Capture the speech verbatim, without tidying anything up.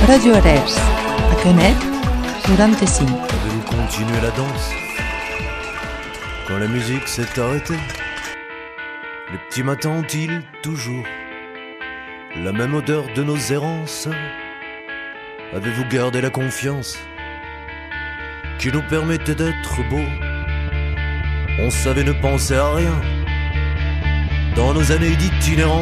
Radio Arers, a Canet, noranta-cinc. Avez-vous continué la danse quand la musique s'est arrêtée? Les petits matins ont-ils toujours la même odeur de nos errances? Avez-vous gardé la confiance qui nous permettait d'être beaux? On savait ne penser à rien dans nos années d'itinérance.